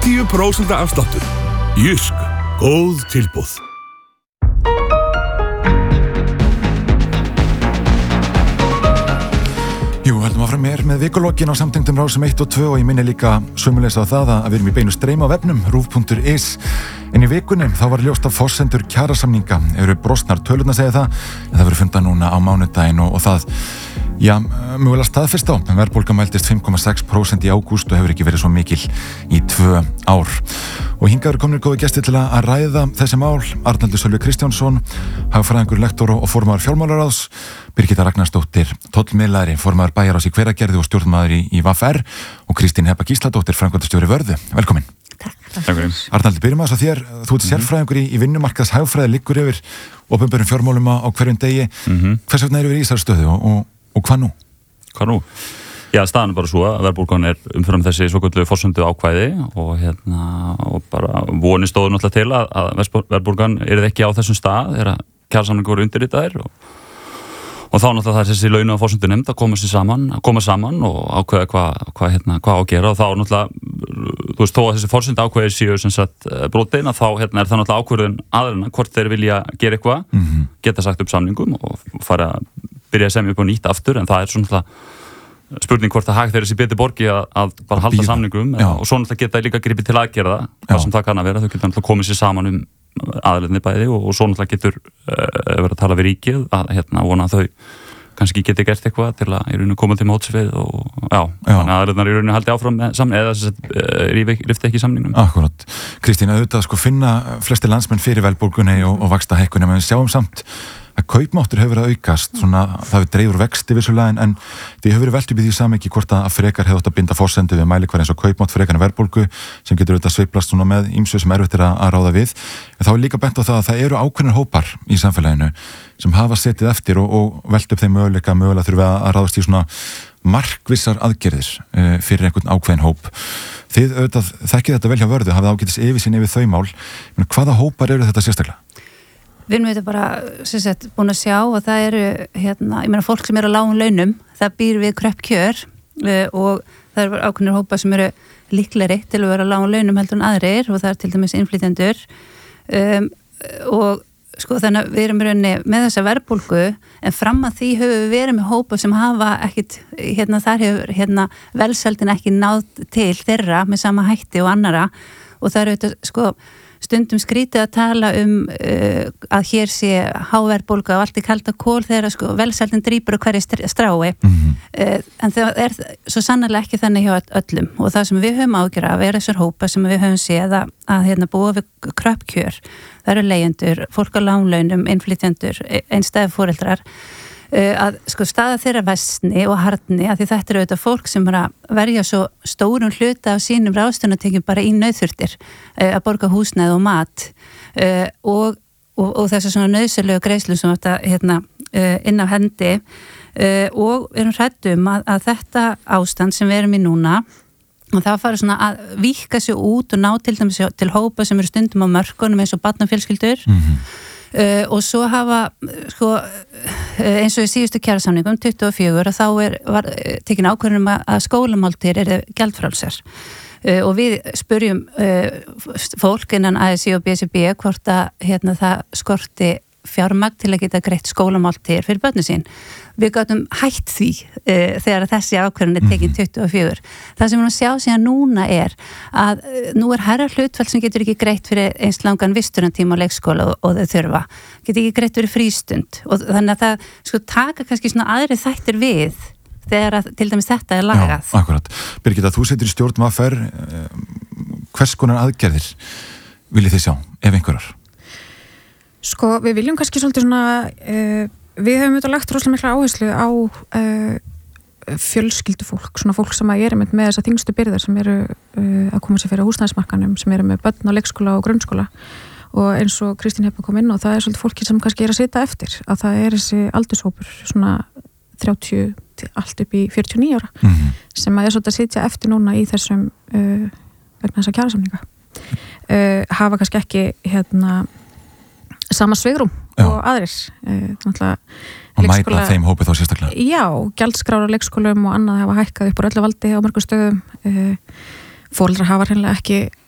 50% afsláttur. Jysk, góð tilboð. Jú, heldum áfram með vikulokkin á samtengdum Rásum 1 og 2 og ég minni líka sömuleiðis á það að við erum í beinu streymi á vefnum rúv.is. En í vikunni þá var ljóst að forsendur kjarasamninga eru brostnar, tölurnar segja það, en það verður fundað núna á mánudaginn og það, mögulega staðfest á. Verðbólga mældist 5,6% í ágúst og hefur ekki verið svo mikil í 2 ár. Og hingað eru komnir góði gestir til að ræða þessi mál. Arnaldur Sölvi Kristjánsson, hagfræðingur, lektor og formaður fjármálaráðs, Birgitta Ragnarsdóttir, tollmiðlari, formaður bæjarráðs í Hveragerði og stjórnmaður í VR og Kristín Heba Gísladóttir, framkvæmdastjóri Vörðu. Velkomin. Takk fyrir. Arnaldur, byrjum að þér. Þú ert sérfræðingur í vinnumarkaðs hagfræði, liggur yfir opinberum fjármálum á hverjum degi. Hvers vegna eru við í þessari stöðu og hvað nú? Hvað nú? Já, staðan er bara svo að verðbólgan er umfram þessi svokölluðu forsendu ákvæði og bara vonir stóðu náttúrulega til að verðbólgan yrði ekki á þessum stað þegar kjarasamningar voru undirritaðir og þá náttúrulega það er þessi launu og forsendunefnd að koma saman og ákveða hvað á að gera og þá náttúrulega, þú veist, þó að þessi forsendu ákvæði séu sem sagt brotin að þá er það náttúrulega ákvörðun aðilana hvort þeir vilja gera eitthvað, geta sagt upp samningum og fara að byrja að semja upp á nýtt aftur en það er svona spurning hvort að hag þeirra sé betur borgi að bara halda samningum og svo náttúrulega geta líka gripið til aðgerða hvað sem það kann að vera, þau geta náttúrulega komið sér saman aðilarnir bæði og svo náttúrulega getur verið að tala við ríkið að vona að þau kannski geti gert eitthvað til að í rauninu koma til móts við og þannig að aðilarnar í rauninu haldi áfram með samning eða rifti ekki samningnum. Akkurat. Kristín, auðvitað finna flestir landsmenn fyrir verðbólgunni og vaxtahækkunni, en við sjáum samt að kaupmáttur hefur verið að aukast, það hefur dregið úr vexti vissulega en þið hefur verið velt upp í því samhengi hvort að frekar hefði átt að binda forsendu við mælikvarða eins og kaupmátt frekar en verðbólgu sem getur auðvitað sveiflast með ýmsu sem erfitt er að ráða við. En þá er líka bent á það að það eru ákveðnir hópar í samfélaginu sem hafa setið eftir og velt upp þeim mögulega þurfa að ráðast í svona markvissar aðgerðir fyrir einhvern ákveðin hóp. Þið auðvitað þekkið þetta vel hjá Vörðu, hafið ágætis yfirsýn yfir þau mál. Men hvaða hópar eru þetta sérstaklega? Við erum þetta bara búin að sjá að það eru ég meina fólk sem eru á lágum launum, það býr við kröpp kjör og það eru ákveðnir hópar sem eru líklegri til að vera á lágum launum heldur en aðrir og það er til dæmis innflytjendur og þannig að við erum í rauninni með þessa verðbólgu en fram að því höfum við verið með hópa sem hafa ekkit, þar hefur velsældin ekki náð til þeirra með sama hætti og annara og það eru þetta stundum skrítið að tala að hér sé háverðbólga og allt í kalda kól þegar velsældin drýpur á hverju strái en það er svo sannarlega ekki þannig hjá öllum og það sem við höfum ágjörð af er þessar hópa sem við höfum séð að búa við kröppkjör, það eru leigjendur, fólk á láglaunum, innflytjendur, einstæðu foreldrar að staða þeirra versni og harðni að því þetta eru auðvitað fólk sem er að verja svo stórum hluta af sínum ráðstöfunartekjum bara í nauðþurftir að borga húsnæði og mat og þessar svona nauðsynlegu greiðslur sem þetta inn af hendi og erum hræddum að þetta ástand sem við erum í núna og það fara svona að víkka sig út og ná til dæmis til hópa sem eru stundum á mörkunum eins og barnafjölskyldur og svo hafa eins og í síðustu kjarasamningum 24 og þá var tekin ákvörðun að skólamáltíðir eru gjaldfrjálsar og við spurjum fólk innan ASÍ og BSRB hvort að það skorti fjármagn til að geta greitt skólamáltíðir fyrir börnin sín. Við gátum hætt því þegar þessi ákvörðun er tekin 24. Það sem við sjá síðan núna er að nú er hærra hlutfall sem getur ekki greitt fyrir eins langan vistunartíma á leikskóla og þau þurfa. Getur ekki greitt fyrir frístund og þannig að það taka kannski svona aðri þættir við þegar að til dæmis þetta er lagað. Já, akkurat. Birgitta, þú setur í stjórn VR, hvers konar aðgerðir viljið þið sjá, ef einhverjar? Við viljum kannski svolítið svona, við höfum auðvitað lagt rosalega mikla áherslu á fjölskyldufólk, svona fólk sem er með þessa þyngstu byrðar sem eru að koma sér fyrir húsnæðismarkanum, sem eru með börn á leikskóla og grunnskóla og eins og Kristín Heba kom inn og það er svolítið fólki sem kannski er að sitja eftir, að það er þessi aldurshópur svona 30 til allt upp í 49 ára sem er svolítið að sitja eftir núna í þessum vegna þessa kjarasamninga hafa kannski ekki sama svigrum og aðrir og mæta þeim hópi þá sérstaklega. Já, gjaldskrára leikskólum og annað hafa hækkað upp á öllu valdi á mörgum stöðum foreldrar hafa hreinlega ekki